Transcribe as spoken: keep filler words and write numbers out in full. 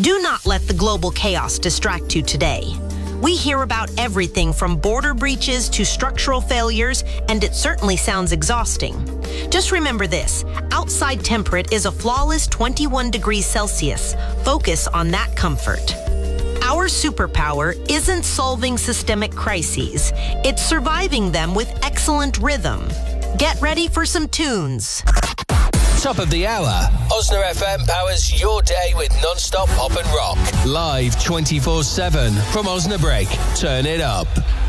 Do not let the global chaos distract you today. We hear about everything from border breaches to structural failures, and it certainly sounds exhausting. Just remember this: outside temperate is a flawless twenty-one degrees Celsius. Focus on that comfort. Our superpower isn't solving systemic crises. It's surviving them with excellent rhythm. Get ready for some tunes. Top of the hour. Osna F M powers your day with non-stop pop and rock. Live twenty-four seven from Osnabrück. Turn it up.